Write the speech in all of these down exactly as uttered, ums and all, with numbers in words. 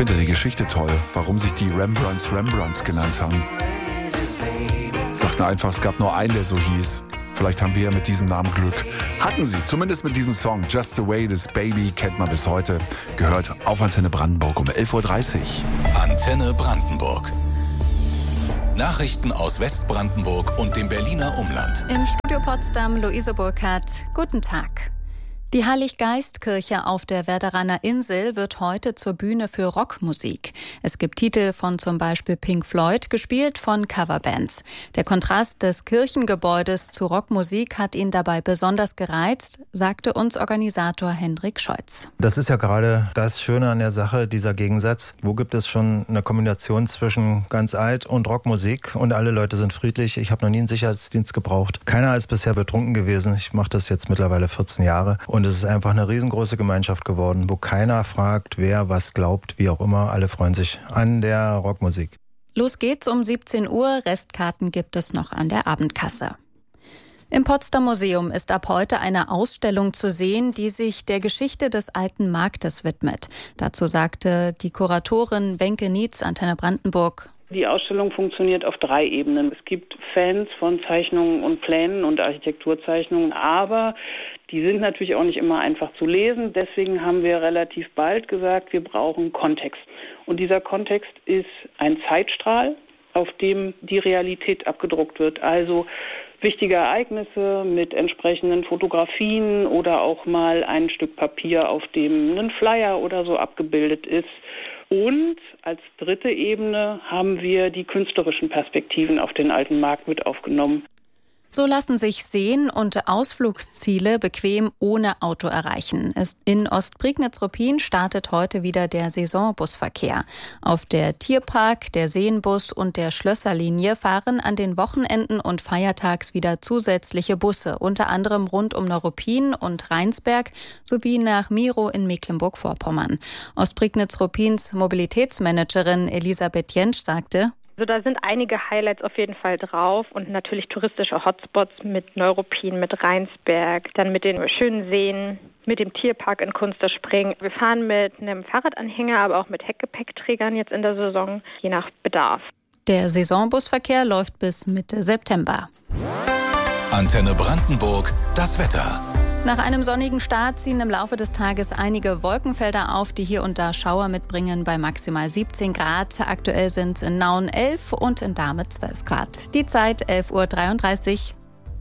finde die Geschichte toll, warum sich die Rembrandts Rembrandts genannt haben. Sagten einfach, es gab nur einen, der so hieß. Vielleicht haben wir ja mit diesem Namen Glück. Hatten sie, zumindest mit diesem Song. Just the Way This Baby kennt man bis heute. Gehört auf Antenne Brandenburg um elf Uhr dreißig. Antenne Brandenburg. Nachrichten aus Westbrandenburg und dem Berliner Umland. Im Studio Potsdam Luise Burkhardt. Guten Tag. Die Heiliggeistkirche auf der Werderaner Insel wird heute zur Bühne für Rockmusik. Es gibt Titel von zum Beispiel Pink Floyd, gespielt von Coverbands. Der Kontrast des Kirchengebäudes zu Rockmusik hat ihn dabei besonders gereizt, sagte uns Organisator Hendrik Scholz. Das ist ja gerade das Schöne an der Sache, dieser Gegensatz. Wo gibt es schon eine Kombination zwischen ganz alt und Rockmusik und alle Leute sind friedlich? Ich habe noch nie einen Sicherheitsdienst gebraucht. Keiner ist bisher betrunken gewesen. Ich mache das jetzt mittlerweile vierzehn Jahre. Und Und es ist einfach eine riesengroße Gemeinschaft geworden, wo keiner fragt, wer was glaubt, wie auch immer. Alle freuen sich an der Rockmusik. Los geht's um siebzehn Uhr. Restkarten gibt es noch an der Abendkasse. Im Potsdam Museum ist ab heute eine Ausstellung zu sehen, die sich der Geschichte des alten Marktes widmet. Dazu sagte die Kuratorin Wenke Nietz, Antenne Brandenburg. Die Ausstellung funktioniert auf drei Ebenen. Es gibt Fans von Zeichnungen und Plänen und Architekturzeichnungen, aber die sind natürlich auch nicht immer einfach zu lesen. Deswegen haben wir relativ bald gesagt, wir brauchen Kontext. Und dieser Kontext ist ein Zeitstrahl, auf dem die Realität abgedruckt wird. Also wichtige Ereignisse mit entsprechenden Fotografien oder auch mal ein Stück Papier, auf dem ein Flyer oder so abgebildet ist. Und als dritte Ebene haben wir die künstlerischen Perspektiven auf den alten Markt mit aufgenommen. So lassen sich Seen und Ausflugsziele bequem ohne Auto erreichen. In Ostprignitz-Ruppin startet heute wieder der Saisonbusverkehr. Auf der Tierpark, der Seenbus und der Schlösserlinie fahren an den Wochenenden und feiertags wieder zusätzliche Busse, unter anderem rund um Neuruppin und Rheinsberg sowie nach Miro in Mecklenburg-Vorpommern. Ostprignitz-Ruppins Mobilitätsmanagerin Elisabeth Jentsch sagte: Also da sind einige Highlights auf jeden Fall drauf und natürlich touristische Hotspots mit Neuruppin, mit Rheinsberg, dann mit den schönen Seen, mit dem Tierpark in Kunsterspring. Wir fahren mit einem Fahrradanhänger, aber auch mit Heckgepäckträgern jetzt in der Saison, je nach Bedarf. Der Saisonbusverkehr läuft bis Mitte September. Antenne Brandenburg, das Wetter. Nach einem sonnigen Start ziehen im Laufe des Tages einige Wolkenfelder auf, die hier und da Schauer mitbringen bei maximal siebzehn Grad. Aktuell sind es in Nauen elf und in Dahme zwölf Grad. Die Zeit elf Uhr dreiunddreißig.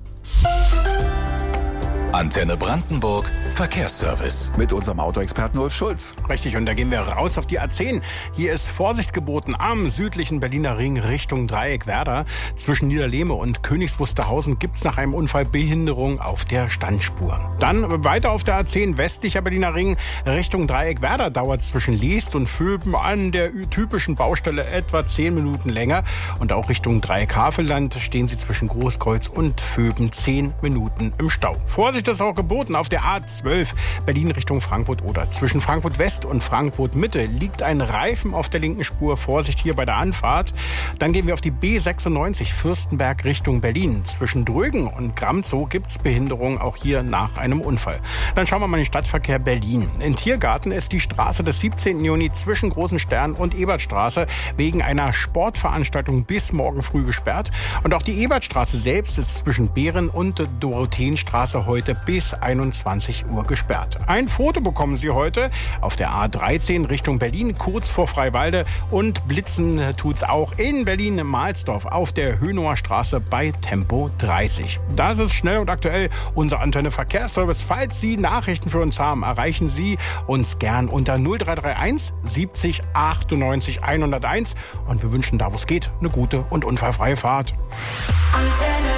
Antenne Brandenburg, Verkehrsservice. Mit unserem Autoexperten Ulf Schulz. Richtig, und da gehen wir raus auf die A zehn. Hier ist Vorsicht geboten am südlichen Berliner Ring Richtung Dreieck-Werder. Zwischen Niederlehme und Königs Wusterhausen gibt es nach einem Unfall Behinderung auf der Standspur. Dann weiter auf der A zehn westlicher Berliner Ring Richtung Dreieck-Werder dauert zwischen Leest und Vöben an der typischen Baustelle etwa zehn Minuten länger. Und auch Richtung Dreieck-Havelland stehen Sie zwischen Großkreuz und Vöben zehn Minuten im Stau. Vorsicht ist auch geboten auf der A zwölf Berlin Richtung Frankfurt oder. Zwischen Frankfurt West und Frankfurt Mitte liegt ein Reifen auf der linken Spur. Vorsicht hier bei der Anfahrt. Dann gehen wir auf die B sechsundneunzig Fürstenberg Richtung Berlin. Zwischen Drögen und Gramzow gibt es Behinderung, auch hier nach einem Unfall. Dann schauen wir mal in den Stadtverkehr Berlin. In Tiergarten ist die Straße des siebzehnten Juni zwischen Großen Stern und Ebertstraße wegen einer Sportveranstaltung bis morgen früh gesperrt. Und auch die Ebertstraße selbst ist zwischen Behren und Dorotheenstraße heute bis einundzwanzig Uhr gesperrt. Ein Foto bekommen Sie heute auf der A dreizehn Richtung Berlin, kurz vor Freiwalde, und blitzen tut's auch in Berlin-Mahlsdorf auf der Hönower Straße bei Tempo dreißig. Das ist schnell und aktuell unser Antenne Verkehrsservice. Falls Sie Nachrichten für uns haben, erreichen Sie uns gern unter null drei drei eins siebzig achtundneunzig hunderteins und wir wünschen da, wo es geht, eine gute und unfallfreie Fahrt. Antenne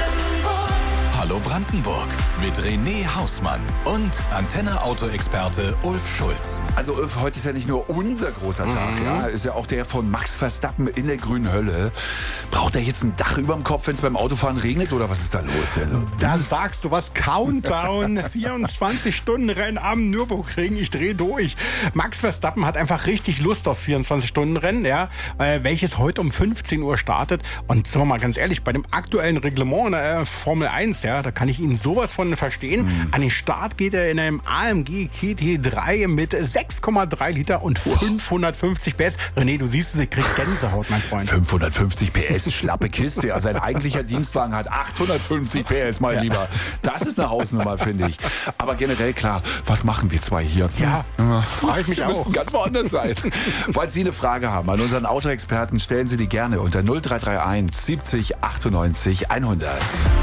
Hallo Brandenburg mit René Hausmann und Antenne-Auto-Experte Ulf Schulz. Also Ulf, heute ist ja nicht nur unser großer Tag, Mhm. ja, ist ja auch der von Max Verstappen in der grünen Hölle. Braucht er jetzt ein Dach über dem Kopf, wenn es beim Autofahren regnet, oder was ist da los? Also, Da sagst du was. Countdown, vierundzwanzig Stunden Rennen am Nürburgring. Ich drehe durch. Max Verstappen hat einfach richtig Lust aufs vierundzwanzig Stunden Rennen, ja, äh, welches heute um fünfzehn Uhr startet. Und sagen wir mal ganz ehrlich, bei dem aktuellen Reglement in der äh, Formel eins, ja, ja, da kann ich ihn sowas von verstehen. Mhm. An den Start geht er in einem A M G G T drei mit sechs Komma drei Liter und fünfhundertfünfzig P S. René, du siehst es, ich krieg Gänsehaut, mein Freund. fünfhundertfünfzig P S, schlappe Kiste. Ja, sein eigentlicher Dienstwagen hat achthundertfünfzig P S, mein ja. Lieber. Das ist eine Hausnummer, finde ich. Aber generell klar, was machen wir zwei hier? Ja, ja. frage ich mich wir auch. Wir müssen ganz woanders sein. Falls Sie eine Frage haben an unseren Autoexperten, stellen Sie die gerne unter null drei drei eins siebzig achtundneunzig hundert.